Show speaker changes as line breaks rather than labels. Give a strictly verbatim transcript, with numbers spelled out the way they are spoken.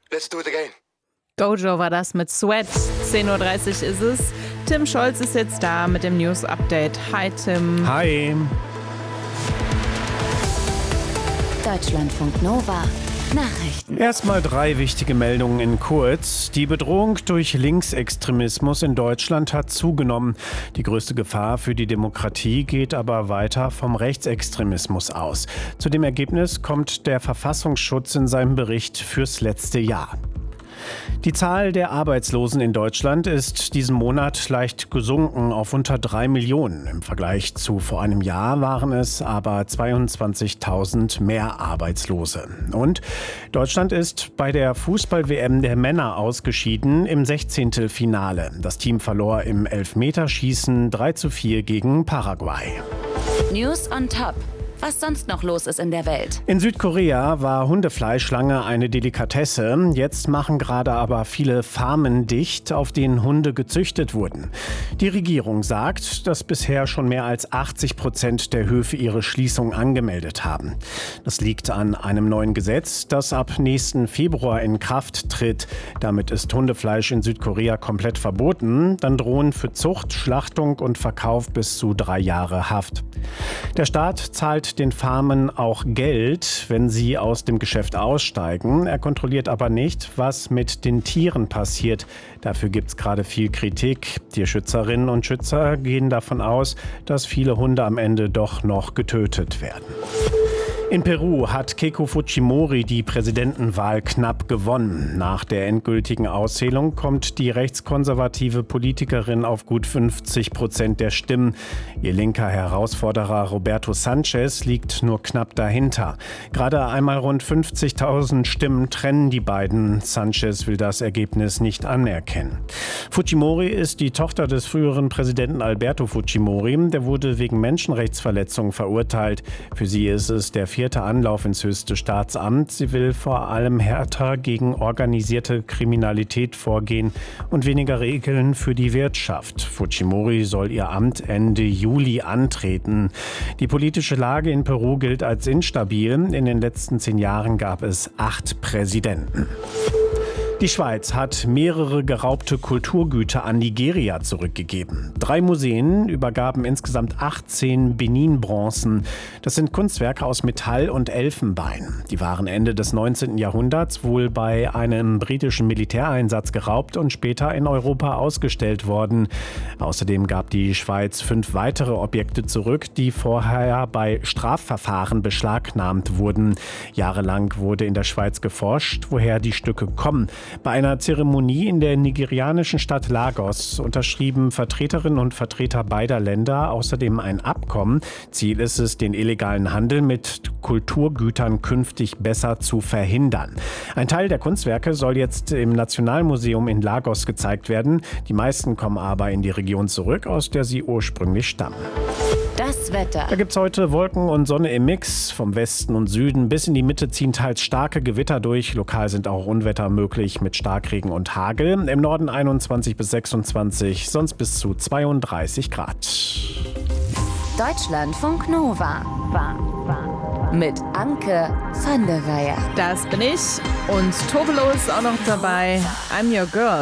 Let's do it again.
Gojo war das mit Sweat. zehn Uhr dreißig ist es. Tim Scholz ist jetzt da mit dem News-Update. Hi Tim.
Hi.
Deutschlandfunk Nova. Nachrichten.
Erstmal drei wichtige Meldungen in kurz. Die Bedrohung durch Linksextremismus in Deutschland hat zugenommen. Die größte Gefahr für die Demokratie geht aber weiter vom Rechtsextremismus aus. Zu dem Ergebnis kommt der Verfassungsschutz in seinem Bericht fürs letzte Jahr. Die Zahl der Arbeitslosen in Deutschland ist diesen Monat leicht gesunken auf unter drei Millionen. Im Vergleich zu vor einem Jahr waren es aber zweiundzwanzigtausend mehr Arbeitslose. Und Deutschland ist bei der Fußball-W M der Männer ausgeschieden im Sechzehntelfinale. Das Team verlor im Elfmeterschießen drei zu vier gegen Paraguay.
News on Top. Was sonst noch los ist in der Welt.
In Südkorea war Hundefleisch lange eine Delikatesse. Jetzt machen gerade aber viele Farmen dicht, auf denen Hunde gezüchtet wurden. Die Regierung sagt, dass bisher schon mehr als achtzig Prozent der Höfe ihre Schließung angemeldet haben. Das liegt an einem neuen Gesetz, das ab nächsten Februar in Kraft tritt. Damit ist Hundefleisch in Südkorea komplett verboten. Dann drohen für Zucht, Schlachtung und Verkauf bis zu drei Jahre Haft. Der Staat zahlt den Farmen auch Geld, wenn sie aus dem Geschäft aussteigen. Er kontrolliert aber nicht, was mit den Tieren passiert. Dafür gibt es gerade viel Kritik. Tierschützerinnen und Schützer gehen davon aus, dass viele Hunde am Ende doch noch getötet werden. In Peru hat Keiko Fujimori die Präsidentenwahl knapp gewonnen. Nach der endgültigen Auszählung kommt die rechtskonservative Politikerin auf gut fünfzig Prozent der Stimmen. Ihr linker Herausforderer Roberto Sanchez liegt nur knapp dahinter. Gerade einmal rund fünfzigtausend Stimmen trennen die beiden. Sanchez will das Ergebnis nicht anerkennen. Fujimori ist die Tochter des früheren Präsidenten Alberto Fujimori. Der wurde wegen Menschenrechtsverletzungen verurteilt. Für sie ist es der vierte Anlauf ins höchste Staatsamt. Sie will vor allem härter gegen organisierte Kriminalität vorgehen und weniger Regeln für die Wirtschaft. Fujimori soll ihr Amt Ende Juli antreten. Die politische Lage in Peru gilt als instabil. In den letzten zehn Jahren gab es acht Präsidenten. Die Schweiz hat mehrere geraubte Kulturgüter an Nigeria zurückgegeben. Drei Museen übergaben insgesamt achtzehn Benin-Bronzen. Das sind Kunstwerke aus Metall und Elfenbein. Die waren Ende des neunzehnten Jahrhunderts wohl bei einem britischen Militäreinsatz geraubt und später in Europa ausgestellt worden. Außerdem gab die Schweiz fünf weitere Objekte zurück, die vorher bei Strafverfahren beschlagnahmt wurden. Jahrelang wurde in der Schweiz geforscht, woher die Stücke kommen. Bei einer Zeremonie in der nigerianischen Stadt Lagos unterschrieben Vertreterinnen und Vertreter beider Länder außerdem ein Abkommen. Ziel ist es, den illegalen Handel mit Kulturgütern künftig besser zu verhindern. Ein Teil der Kunstwerke soll jetzt im Nationalmuseum in Lagos gezeigt werden. Die meisten kommen aber in die Region zurück, aus der sie ursprünglich stammen.
Das Wetter.
Da gibt es heute Wolken und Sonne im Mix. Vom Westen und Süden bis in die Mitte ziehen teils starke Gewitter durch. Lokal sind auch Unwetter möglich mit Starkregen und Hagel. Im Norden einundzwanzig bis sechsundzwanzig, sonst bis zu zweiunddreißig Grad.
Deutschlandfunk Nova. Mit Anke van der Weyer.
Das bin ich. Und Tobelo ist auch noch dabei. I'm your girl.